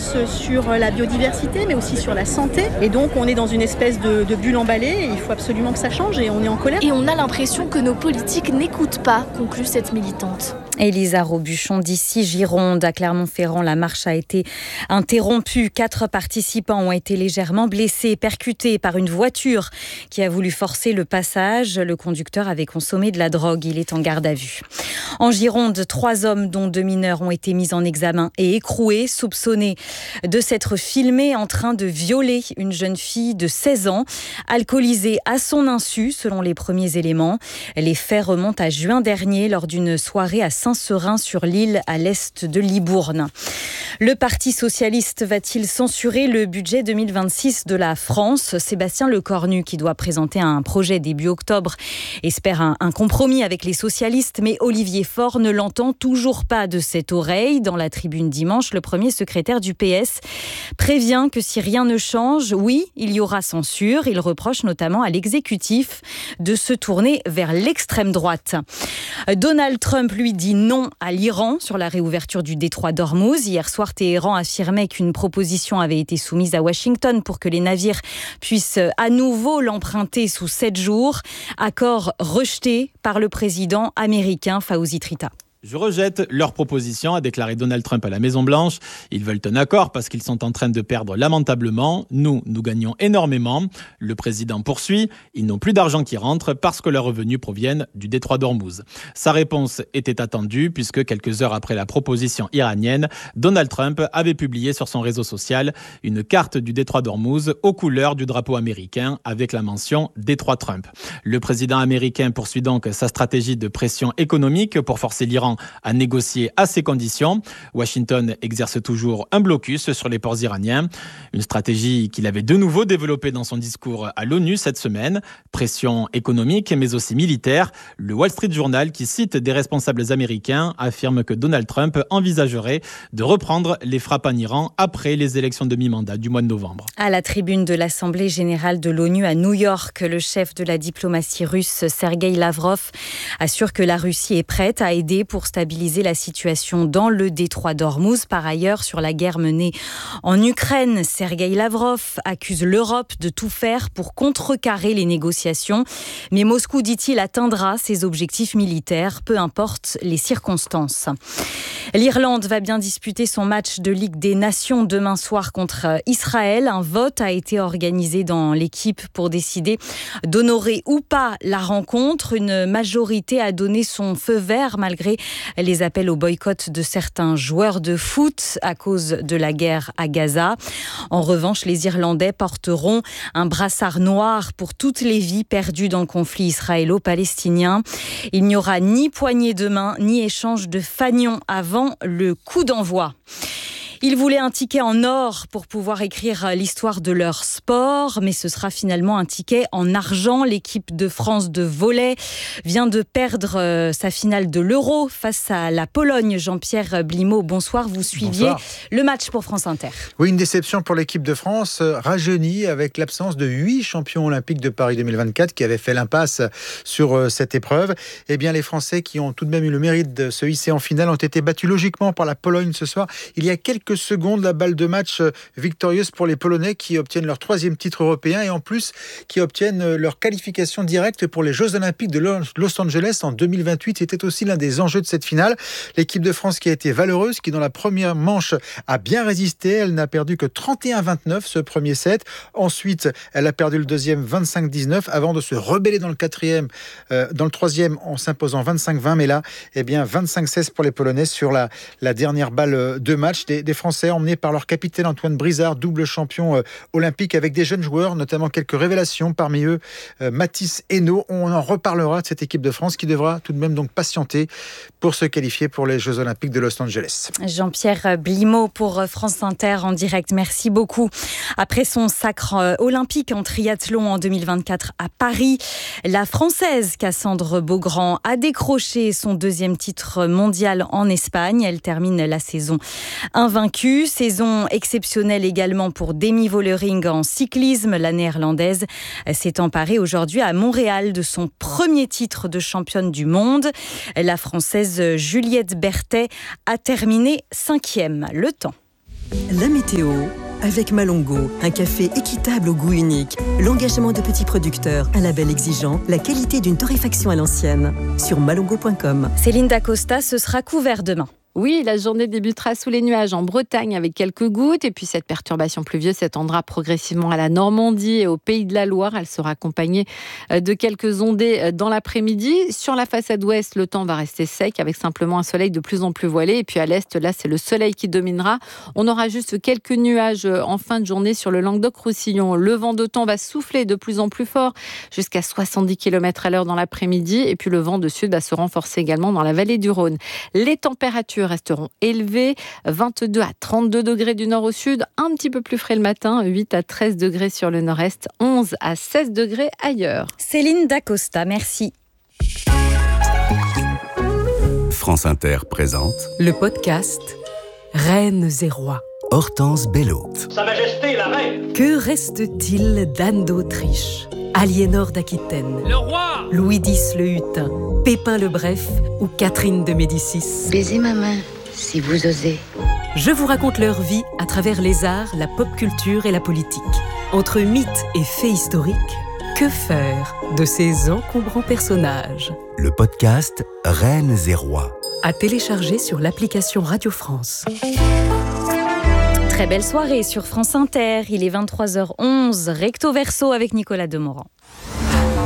conséquences sur la biodiversité, mais aussi sur la santé. Et donc, on est dans une espèce de bulle emballée. Et il faut absolument que ça change et on est en colère. Et on a l'impression que nos politiques n'écoutent pas, conclut cette militante. Élisa Robuchon d'ici Gironde. À Clermont-Ferrand, la marche a été interrompue. 4 participants ont été légèrement blessés, percutés par une voiture qui a voulu forcer le passage. Le conducteur avait consommé de la drogue. Il est en garde à vue. En Gironde, 3 hommes, dont 2 mineurs, ont été mis en examen et écroués, soupçonnés de s'être filmés en train de violer une jeune fille de 16 ans, alcoolisée à son insu, selon les premiers éléments. Les faits remontent à juin dernier, lors d'une soirée à Saint-Seurin-sur-l'Île, à l'est de Libourne. Le Parti socialiste va-t-il censurer le budget 2026 de la France ? Sébastien Lecornu, qui doit présenter un projet début octobre, espère un compromis avec les socialistes, mais Olivier Faure ne l'entend toujours pas de cette oreille. Dans la tribune dimanche, le premier secrétaire du PS prévient que si rien ne change, oui, il y aura censure. Il reproche notamment à l'exécutif de se tourner vers l'extrême droite. Donald Trump, lui, dit non à l'Iran sur la réouverture du détroit d'Ormuz. Hier soir, Téhéran affirmait qu'une proposition avait été soumise à Washington pour que les navires puissent à nouveau l'emprunter sous 7 jours. Accord rejeté par le président américain Fawzi Trita. Je rejette leur proposition, a déclaré Donald Trump à la Maison-Blanche. Ils veulent un accord parce qu'ils sont en train de perdre lamentablement. Nous gagnons énormément. Le président poursuit. Ils n'ont plus d'argent qui rentre parce que leurs revenus proviennent du détroit d'Ormuz. Sa réponse était attendue puisque quelques heures après la proposition iranienne, Donald Trump avait publié sur son réseau social une carte du détroit d'Ormuz aux couleurs du drapeau américain avec la mention détroit Trump. Le président américain poursuit donc sa stratégie de pression économique pour forcer l'Iran à négocier à ces conditions. Washington exerce toujours un blocus sur les ports iraniens. Une stratégie qu'il avait de nouveau développée dans son discours à l'ONU cette semaine. Pression économique mais aussi militaire. Le Wall Street Journal, qui cite des responsables américains, affirme que Donald Trump envisagerait de reprendre les frappes en Iran après les élections de mi-mandat du mois de novembre. À la tribune de l'Assemblée générale de l'ONU à New York, le chef de la diplomatie russe, Sergueï Lavrov, assure que la Russie est prête à aider pour stabiliser la situation dans le détroit d'Ormuz. Par ailleurs, sur la guerre menée en Ukraine, Sergueï Lavrov accuse l'Europe de tout faire pour contrecarrer les négociations. Mais Moscou, dit-il, atteindra ses objectifs militaires, peu importe les circonstances. L'Irlande va bien disputer son match de Ligue des Nations demain soir contre Israël. Un vote a été organisé dans l'équipe pour décider d'honorer ou pas la rencontre. Une majorité a donné son feu vert malgré les appels au boycott de certains joueurs de foot à cause de la guerre à Gaza. En revanche, les Irlandais porteront un brassard noir pour toutes les vies perdues dans le conflit israélo-palestinien. Il n'y aura ni poignée de main, ni échange de fanions avant le coup d'envoi. Ils voulaient un ticket en or pour pouvoir écrire l'histoire de leur sport, mais ce sera finalement un ticket en argent. L'équipe de France de volley vient de perdre sa finale de l'Euro face à la Pologne. Jean-Pierre Blimaud, bonsoir. Vous suiviez le match pour France Inter. Oui, une déception pour l'équipe de France, rajeunie avec l'absence de 8 champions olympiques de Paris 2024 qui avaient fait l'impasse sur cette épreuve. Eh bien, les Français qui ont tout de même eu le mérite de se hisser en finale ont été battus logiquement par la Pologne ce soir. Il y a quelques secondes, la balle de match victorieuse pour les Polonais qui obtiennent leur 3e titre européen et en plus qui obtiennent leur qualification directe pour les Jeux Olympiques de Los Angeles en 2028. C'était aussi l'un des enjeux de cette finale. L'équipe de France qui a été valeureuse, qui dans la première manche a bien résisté. Elle n'a perdu que 31-29 ce premier set. Ensuite, elle a perdu le deuxième 25-19 avant de se rebeller dans le troisième en s'imposant 25-20. Mais là, eh bien 25-16 pour les Polonais sur la dernière balle de match. Des Français emmenés par leur capitaine Antoine Brizard, double champion olympique, avec des jeunes joueurs, notamment quelques révélations, parmi eux Mathis Hainaut. On en reparlera de cette équipe de France qui devra tout de même donc patienter pour se qualifier pour les Jeux Olympiques de Los Angeles. Jean-Pierre Blimaud pour France Inter en direct. Merci beaucoup. Après son sacre olympique en triathlon en 2024 à Paris, la Française Cassandre Beaugrand a décroché son 2e titre mondial en Espagne. Elle termine la saison invaincue. Saison exceptionnelle également pour Demi Vollering en cyclisme. La néerlandaise s'est emparée aujourd'hui à Montréal de son 1er titre de championne du monde. La française Juliette Berthet a terminé 5e. Le temps. La météo avec Malongo, un café équitable au goût unique, l'engagement de petits producteurs, un label exigeant, la qualité d'une torréfaction à l'ancienne. Sur malongo.com. Céline Dacosta, ce sera couvert demain. Oui, la journée débutera sous les nuages en Bretagne avec quelques gouttes. Et puis cette perturbation pluvieuse s'étendra progressivement à la Normandie et au Pays de la Loire. Elle sera accompagnée de quelques ondées dans l'après-midi. Sur la façade ouest, le temps va rester sec avec simplement un soleil de plus en plus voilé. Et puis à l'est, là, c'est le soleil qui dominera. On aura juste quelques nuages en fin de journée sur le Languedoc-Roussillon. Le vent d'OTAN va souffler de plus en plus fort jusqu'à 70 km/h dans l'après-midi. Et puis le vent de sud va se renforcer également dans la vallée du Rhône. Les températures resteront élevées, 22 à 32 degrés du nord au sud, un petit peu plus frais le matin, 8 à 13 degrés sur le nord-est, 11 à 16 degrés ailleurs. Céline Dacosta, merci. France Inter présente Le podcast Reines et rois. Hortense Bello. Sa Majesté la Reine. Que reste-t-il d'Anne d'Autriche, Aliénor d'Aquitaine, Le roi. Louis X le Hutin, Pépin le Bref ou Catherine de Médicis? Baisez ma main, si vous osez. Je vous raconte leur vie à travers les arts, la pop culture et la politique. Entre mythes et faits historiques, que faire de ces encombrants personnages? Le podcast Reines et rois. À télécharger sur l'application Radio France. Très belle soirée sur France Inter. Il est 23h11, recto verso avec Nicolas Demorand.